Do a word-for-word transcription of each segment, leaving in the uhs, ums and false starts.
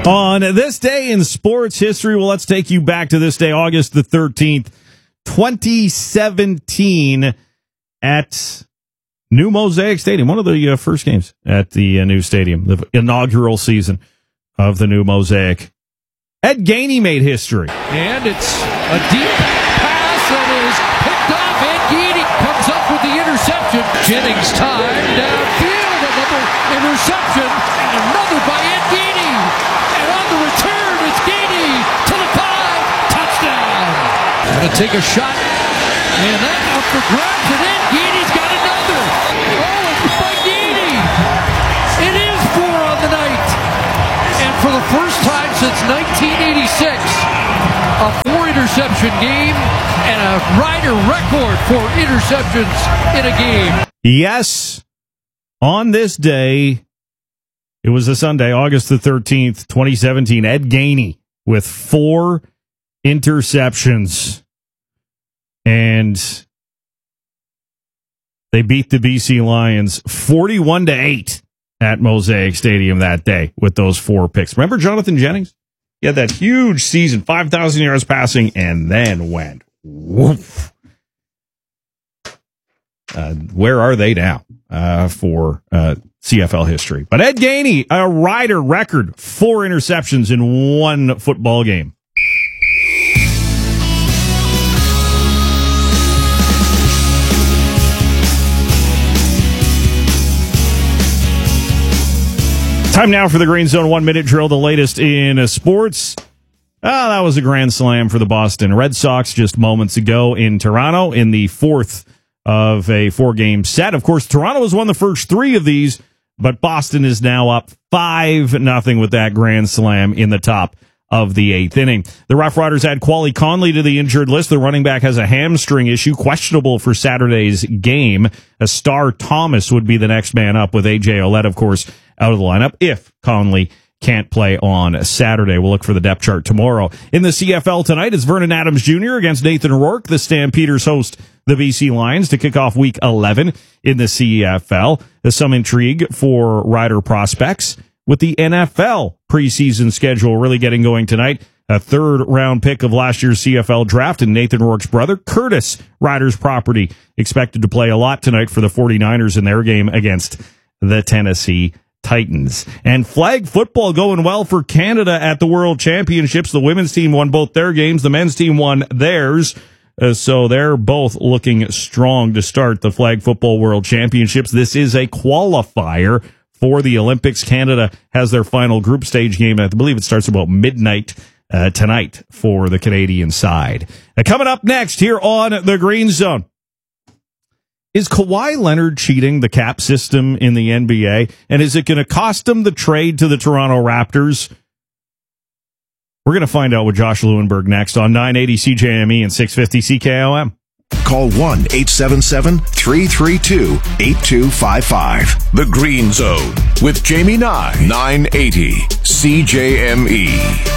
On this day in sports history, well, let's take you back to this day, August the thirteenth, twenty seventeen, at New Mosaic Stadium, one of the uh, first games at the uh, new stadium, the inaugural season of the new Mosaic. Ed Gainey made history. And it's a deep pass that is picked off. Ed Gainey comes up with the interception. Jennings time downfield, another interception, and another by Ed Gainey. And on the return, it's Gainey to the five, touchdown. Gonna take a shot, and that up for grabs, and Ed Gainey's got another. Oh, it's by Gainey. It is four on the night. And for the first time since nineteen eighty-six, a four-interception game and a Rider record for interceptions in a game. Yes, on this day, it was a Sunday, August the thirteenth, twenty seventeen, Ed Gainey with four interceptions. And they beat the B C Lions forty-one to eight at Mosaic Stadium that day with those four picks. Remember Jonathan Jennings? He had that huge season, five thousand yards passing, and then went woof. Uh, where are they now uh, for uh, C F L history? But Ed Gainey, a Rider record, four interceptions in one football game. Time now for the Green Zone one-minute drill, the latest in sports. Oh, that was a grand slam for the Boston Red Sox just moments ago in Toronto in the fourth of a four-game set. Of course, Toronto has won the first three of these, but Boston is now up five nothing with that grand slam in the top of the eighth inning. The Rough Riders add Quali Conley to the injured list. The running back has a hamstring issue, questionable for Saturday's game. A Star Thomas would be the next man up, with A J Ouellette, of course, out of the lineup if Conley can't play on Saturday. We'll look for the depth chart tomorrow. In the C F L tonight, it's Vernon Adams Junior against Nathan Rourke. The Stampeders host the B C Lions to kick off week eleven in the C F L. There's some intrigue for Rider prospects with the N F L preseason schedule really getting going tonight. A third round pick of last year's C F L draft and Nathan Rourke's brother, Curtis, Riders property, expected to play a lot tonight for the 49ers in their game against the Tennessee Titans. And flag football going well for Canada at the World Championships. The women's team won both their games. The men's team won theirs. Uh, so they're both looking strong to start the flag football World Championships. This is a qualifier for the Olympics. Canada has their final group stage game. I believe it starts about midnight uh, tonight for the Canadian side. Uh, coming up next here on the Green Zone. Is Kawhi Leonard cheating the cap system in the N B A? And is it going to cost him the trade to the Toronto Raptors? We're going to find out with Josh Lewenberg next on nine eighty C J M E and six fifty C K O M. Call one eight seven seven, three three two, eight two five five. The Green Zone with Jamie Nye, nine eighty C J M E.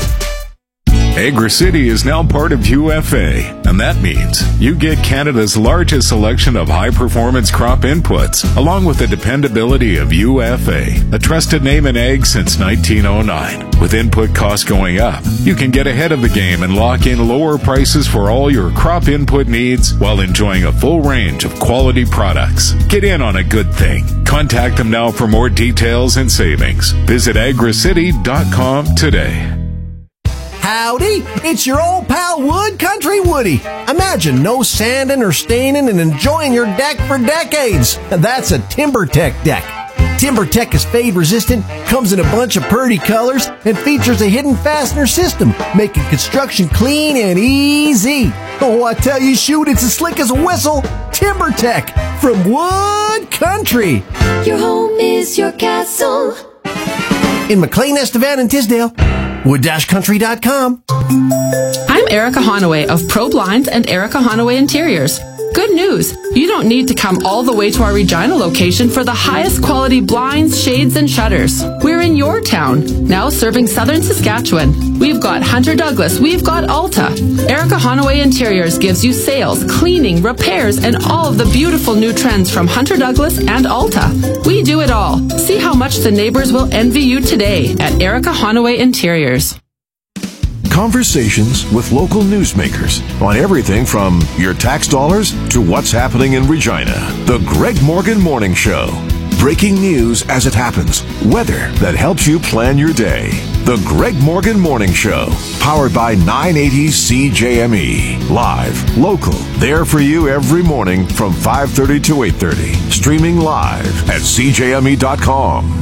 Agri-City is now part of U F A, and that means you get Canada's largest selection of high-performance crop inputs, along with the dependability of U F A, a trusted name in ag since nineteen oh nine. With input costs going up, you can get ahead of the game and lock in lower prices for all your crop input needs while enjoying a full range of quality products. Get in on a good thing. Contact them now for more details and savings. Visit agri city dot com today. Howdy, it's your old pal Wood Country Woody. Imagine no sanding or staining and enjoying your deck for decades. That's a TimberTech deck. TimberTech is fade resistant, comes in a bunch of pretty colors, and features a hidden fastener system, making construction clean and easy. Oh, I tell you, shoot, it's as slick as a whistle. TimberTech from Wood Country. Your home is your castle. In McLean, Estevan, and Tisdale. wood dash country dot com. I'm Erica Honaway of Pro Blinds and Erica Honaway Interiors. Good news! You don't need to come all the way to our Regina location for the highest quality blinds, shades, and shutters. We're in your town, now serving southern Saskatchewan. We've got Hunter Douglas, we've got Alta. Erica Honaway Interiors gives you sales, cleaning, repairs, and all of the beautiful new trends from Hunter Douglas and Alta. We do it all. See how much the neighbors will envy you today at Erica Honaway Interiors. Conversations with local newsmakers on everything from your tax dollars to what's happening in Regina. The Greg Morgan Morning Show. Breaking news as it happens. Weather that helps you plan your day. The Greg Morgan Morning Show. Powered by nine eighty C J M E. Live, local, there for you every morning from five thirty to eight thirty. Streaming live at C J M E dot com.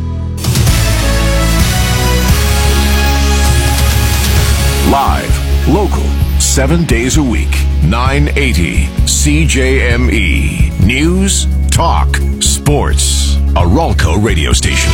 Live, local, seven days a week. nine eighty C J M E. News, talk, sports. A Ralco radio station.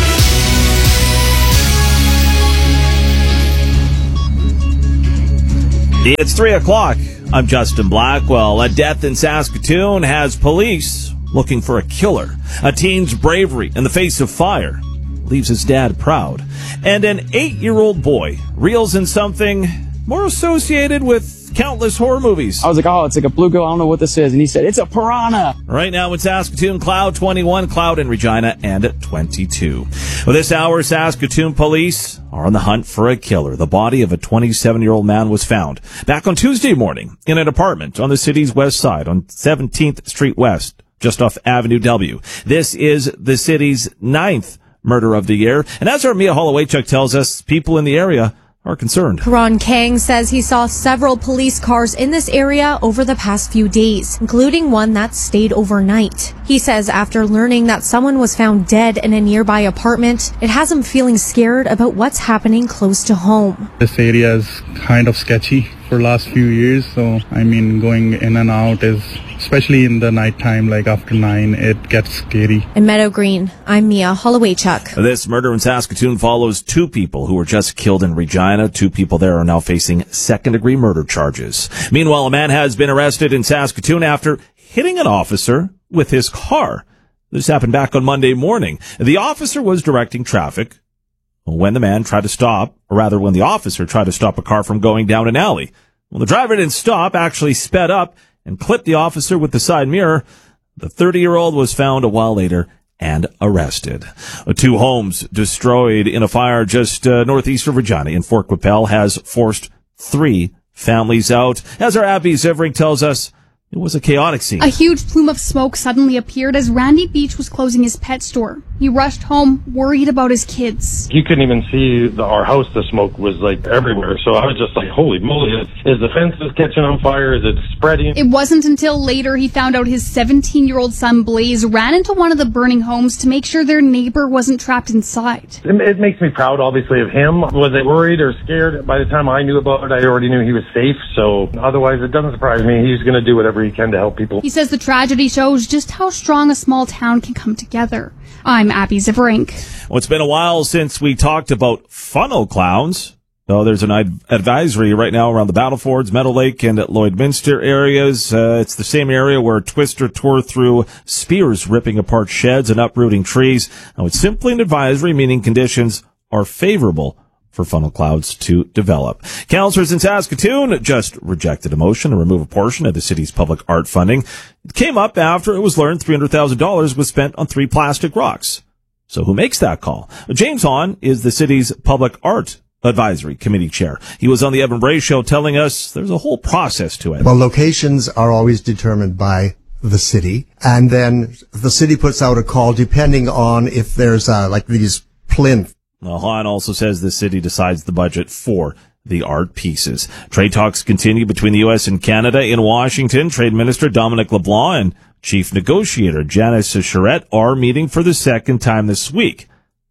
It's three o'clock. I'm Justin Blackwell. A death in Saskatoon has police looking for a killer. A teen's bravery in the face of fire leaves his dad proud. And an eight-year-old boy reels in something more associated with countless horror movies. I was like, oh, it's like a bluegill. I don't know what this is. And he said, it's a piranha. Right now in Saskatoon, cloud twenty-one, cloud in Regina, and at twenty-two. Well, this hour, Saskatoon police are on the hunt for a killer. The body of a twenty-seven-year-old man was found back on Tuesday morning in an apartment on the city's west side on seventeenth Street West, just off Avenue W. This is the city's ninth murder of the year. And as our Mia Holowaychuk tells us, people in the area are concerned. Karan Kang says he saw several police cars in this area over the past few days, including one that stayed overnight. He says after learning that someone was found dead in a nearby apartment, it has him feeling scared about what's happening close to home. This area is kind of sketchy for the last few years, so I mean going in and out is, especially in the nighttime, like after nine, it gets scary. In Meadow Green, I'm Mia Holowaychuk. This murder in Saskatoon follows two people who were just killed in Regina. Two people there are now facing second-degree murder charges. Meanwhile, a man has been arrested in Saskatoon after hitting an officer with his car. This happened back on Monday morning. The officer was directing traffic when the man tried to stop, or rather when the officer tried to stop a car from going down an alley. Well, the driver didn't stop, actually sped up and clipped the officer with the side mirror. The thirty-year-old was found a while later and arrested. Two homes destroyed in a fire just uh, northeast of Regina in Fort Qu'Appelle has forced three families out. As our Abby Zivering tells us, it was a chaotic scene. A huge plume of smoke suddenly appeared as Randy Beach was closing his pet store. He rushed home, worried about his kids. You couldn't even see the, our house. The smoke was like everywhere. So I was just like, holy moly, is, is the fences catching on fire? Is it spreading? It wasn't until later he found out his seventeen-year-old son Blaze ran into one of the burning homes to make sure their neighbor wasn't trapped inside. It, it makes me proud, obviously, of him. Was I worried or scared? By the time I knew about it, I already knew he was safe. So otherwise, it doesn't surprise me. He's going to do whatever he can to help people. He says the tragedy shows just how strong a small town can come together. I'm Abby Ziverink. Well, it's been a while since we talked about funnel clowns. So there's an ad- advisory right now around the Battlefords, Meadow Lake, and at Lloydminster areas. Uh, it's the same area where Twister tore through spears, ripping apart sheds and uprooting trees. Now, it's simply an advisory, meaning conditions are favorable for funnel clouds to develop. Councillors in Saskatoon just rejected a motion to remove a portion of the city's public art funding. It came up after it was learned three hundred thousand dollars was spent on three plastic rocks. So who makes that call? James Hahn is the city's public art advisory committee chair. He was on the Evan Bray show telling us there's a whole process to it. Well, locations are always determined by the city, and then the city puts out a call depending on if there's uh, like these plinth. Well, Hahn also says the city decides the budget for the art pieces. Trade talks continue between the U S and Canada in Washington. Trade Minister Dominic LeBlanc and Chief Negotiator Janice Charette are meeting for the second time this week.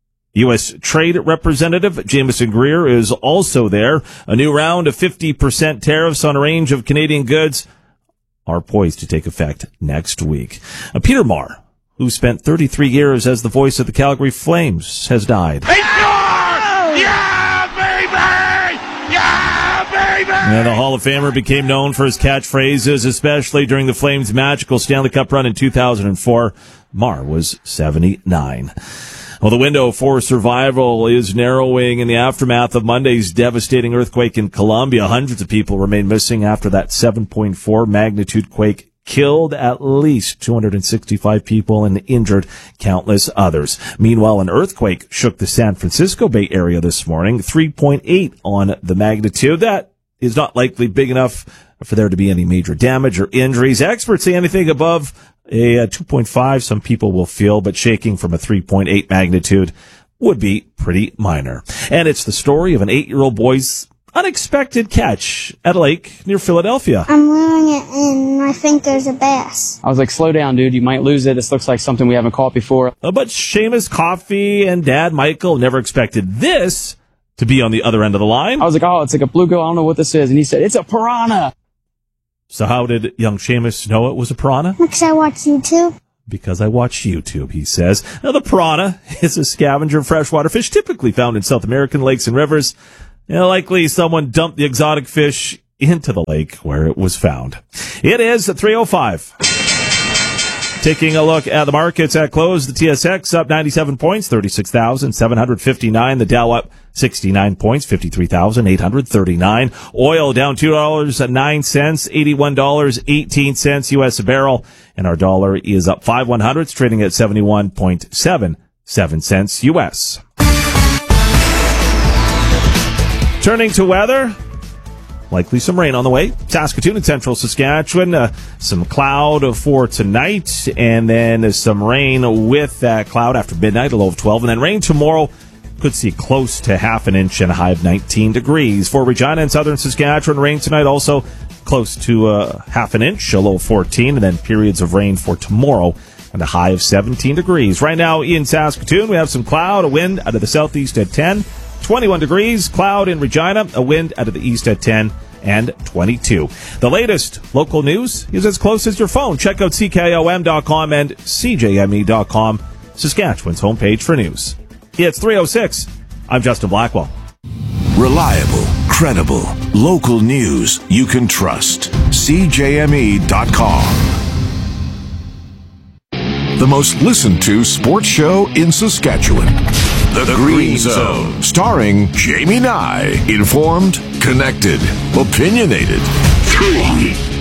U S Trade Representative Jameson Greer is also there. A new round of fifty percent tariffs on a range of Canadian goods are poised to take effect next week. Uh, Peter Marr, who spent thirty-three years as the voice of the Calgary Flames, has died. They score! Yeah, baby! Yeah, baby! And the Hall of Famer became known for his catchphrases, especially during the Flames' magical Stanley Cup run in two thousand four. Marr was seventy-nine. Well, the window for survival is narrowing in the aftermath of Monday's devastating earthquake in Colombia. Hundreds of people remain missing after that seven point four magnitude quake killed at least two hundred sixty-five people and injured countless others. Meanwhile, an earthquake shook the San Francisco Bay Area this morning, three point eight on the magnitude. That is not likely big enough for there to be any major damage or injuries. Experts say anything above a, a two point five, some people will feel, but shaking from a three point eight magnitude would be pretty minor. And it's the story of an eight-year-old boy's unexpected catch at a lake near Philadelphia. I'm reeling it and I think there's a bass. I was like, slow down, dude. You might lose it. This looks like something we haven't caught before. Uh, but Seamus Coffey and Dad Michael never expected this to be on the other end of the line. I was like, oh, it's like a bluegill. I don't know what this is. And he said, it's a piranha. So how did young Seamus know it was a piranha? Because I watch YouTube. Because I watch YouTube, he says. Now, the piranha is a scavenger of freshwater fish typically found in South American lakes and rivers. You know, likely someone dumped the exotic fish into the lake where it was found. It is three oh five. Taking a look at the markets at close, the T S X up ninety-seven points, thirty-six thousand seven hundred fifty-nine. The Dow up sixty-nine points, fifty-three thousand eight hundred thirty-nine. Oil down two dollars and nine cents, eighty-one dollars and eighteen cents U S a barrel. And our dollar is up five one hundredths, trading at seventy-one point seven seven cents U S. Turning to weather. Likely some rain on the way. Saskatoon and central Saskatchewan. Uh, some cloud for tonight. And then some rain with that cloud after midnight, a low of twelve. And then rain tomorrow. Could see close to half an inch and a high of nineteen degrees. For Regina and southern Saskatchewan, rain tonight also close to uh, half an inch, a low of fourteen. And then periods of rain for tomorrow and a high of seventeen degrees. Right now in Saskatoon, we have some cloud, a wind out of the southeast at ten. twenty-one degrees, cloud in Regina, a wind out of the east at ten and twenty-two. The latest local news is as close as your phone. Check out C K O M dot com and C J M E dot com, Saskatchewan's homepage for news. It's three oh six. I'm Justin Blackwell. Reliable, credible, local news you can trust. C J M E dot com. The most listened to sports show in Saskatchewan. The, the Green, Green Zone. Zone. Starring Jamie Nye. Informed, connected, opinionated. Three.